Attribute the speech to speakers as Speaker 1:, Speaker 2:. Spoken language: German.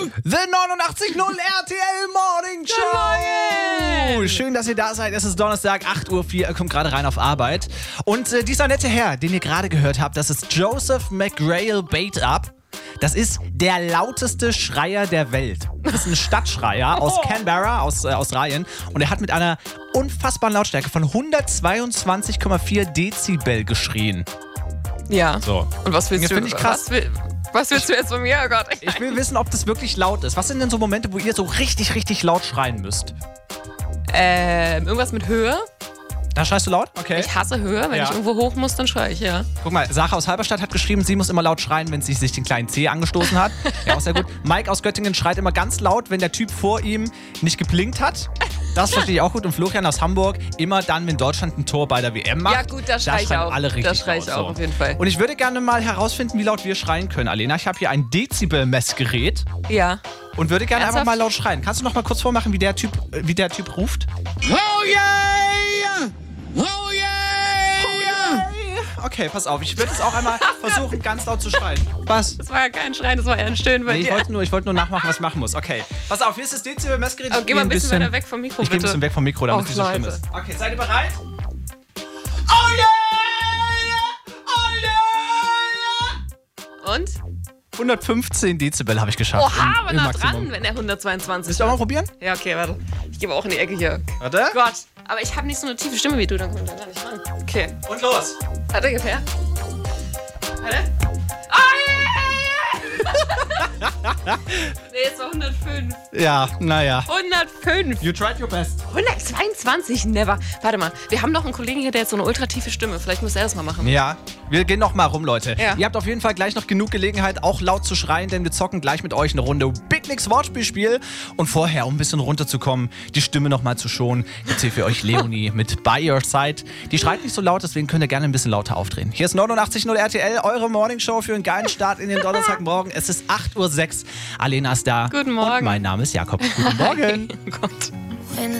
Speaker 1: The 89.0 RTL Morning Show. Schön, dass ihr da seid. Es ist Donnerstag, 8.04 Uhr. Ihr kommt gerade rein auf Arbeit. Und dieser nette Herr, den ihr gerade gehört habt, das ist Joseph McGrail Bait-Up. Das ist der lauteste Schreier der Welt. Das ist ein Stadtschreier aus Canberra, aus Australien. Und er hat mit einer unfassbaren Lautstärke von 122,4 Dezibel geschrien.
Speaker 2: Ja.
Speaker 1: So.
Speaker 2: Und was willst
Speaker 1: Das
Speaker 2: du?
Speaker 1: finde ich krass.
Speaker 2: Was willst du jetzt von mir? Oh Gott.
Speaker 1: Ich will wissen, ob das wirklich laut ist. Was sind denn so Momente, wo ihr so richtig, richtig laut schreien müsst?
Speaker 2: Irgendwas mit Höhe.
Speaker 1: Da schreist du laut? Okay.
Speaker 2: Ich hasse Höhe. Wenn
Speaker 1: Ja.
Speaker 2: ich irgendwo hoch muss, dann schreie ich, ja.
Speaker 1: Guck mal, Sarah aus Halberstadt hat geschrieben, sie muss immer laut schreien, wenn sie sich den kleinen Zeh angestoßen hat. Ja, auch sehr gut. Mike aus Göttingen schreit immer ganz laut, wenn der Typ vor ihm nicht geblinkt hat. Das verstehe ich auch gut. Und Florian aus Hamburg immer dann, wenn Deutschland ein Tor bei der WM macht.
Speaker 2: Ja gut, da schreie ich
Speaker 1: schreien
Speaker 2: auch.
Speaker 1: alle richtig
Speaker 2: Da schreie ich
Speaker 1: laut,
Speaker 2: auch
Speaker 1: so.
Speaker 2: auf jeden Fall.
Speaker 1: Und ich würde gerne mal herausfinden, wie laut wir schreien können, Alena. Ich habe hier ein Dezibel-Messgerät
Speaker 2: Ja.
Speaker 1: und würde gerne einfach
Speaker 2: Ernsthaft?
Speaker 1: mal laut schreien. Kannst du noch mal kurz vormachen, wie der Typ ruft?
Speaker 3: Oh yeah! Oh yeah!
Speaker 1: Okay, pass auf. Ich würde es auch einmal versuchen, ganz laut zu schreien. Was?
Speaker 2: Das war ja kein Schreien, das war eher ein Stöhnen bei
Speaker 1: Nee, ich
Speaker 2: dir.
Speaker 1: wollte nur nachmachen, was ich machen muss. Okay. Pass auf, hier ist das Dezibel-Messgerät.
Speaker 2: Aber geh mal ein bisschen weiter weg vom Mikro,
Speaker 1: Ich gehe ein
Speaker 2: bitte.
Speaker 1: bisschen weg vom Mikro, damit es nicht so schlimm
Speaker 2: Leute.
Speaker 1: ist. Okay, seid ihr bereit? Oh yeah! Oh yeah!
Speaker 2: Und?
Speaker 1: 115 Dezibel habe ich geschafft.
Speaker 2: Oha, aber
Speaker 1: im
Speaker 2: nah
Speaker 1: Maximum.
Speaker 2: dran, wenn er 122
Speaker 1: Willst du auch mal probieren?
Speaker 2: Ja, okay, warte. Ich gebe auch in die Ecke hier.
Speaker 1: Warte.
Speaker 2: Gott. Aber ich habe nicht so eine tiefe Stimme wie du, dann kommt er gar nicht ran. Okay.
Speaker 1: Und los.
Speaker 2: Warte, ungefähr. Warte. Nee, jetzt war 105.
Speaker 1: Ja, naja.
Speaker 2: 105.
Speaker 1: You tried your best.
Speaker 2: 122, never. Warte mal, wir haben noch einen Kollegen hier, der hat so eine ultra tiefe Stimme. Vielleicht muss er das mal machen.
Speaker 1: Ja, wir gehen noch mal rum, Leute.
Speaker 2: Ja.
Speaker 1: Ihr habt auf jeden Fall gleich noch genug Gelegenheit, auch laut zu schreien, denn wir zocken gleich mit euch eine Runde Big Nicks Wortspielspiel. Und vorher, um ein bisschen runterzukommen, die Stimme noch mal zu schonen, gibt's hier für euch Leonie mit By Your Side. Die schreit nicht so laut, deswegen könnt ihr gerne ein bisschen lauter aufdrehen. Hier ist 89.0 RTL, eure Morningshow für einen geilen Start in den Donnerstagmorgen. Es ist 8.06 Uhr. Alena ist da.
Speaker 2: Guten Morgen.
Speaker 1: Und mein Name ist Jakob. Guten Morgen.
Speaker 2: Oh Gott.